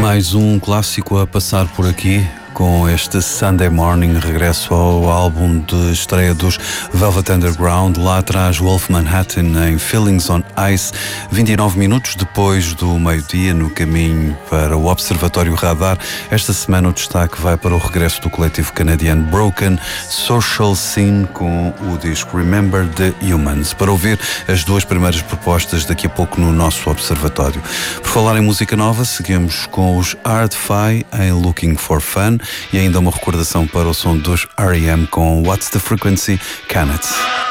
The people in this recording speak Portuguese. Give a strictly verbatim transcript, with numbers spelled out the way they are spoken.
Mais um clássico a passar por aqui. Com este Sunday Morning, regresso ao álbum de estreia dos Velvet Underground. Lá atrás, Wolf Manhattan em Feelings on Ice. vinte e nove minutos depois do meio-dia, no caminho para o Observatório Radar. Esta semana o destaque vai para o regresso do coletivo canadiano Broken Social Scene com o disco Remember the Humans. Para ouvir as duas primeiras propostas daqui a pouco no nosso Observatório. Por falar em música nova, seguimos com os Hard-Fi em Looking for Fun. E ainda uma recordação para o som dos R E M com What's the Frequency? Can It?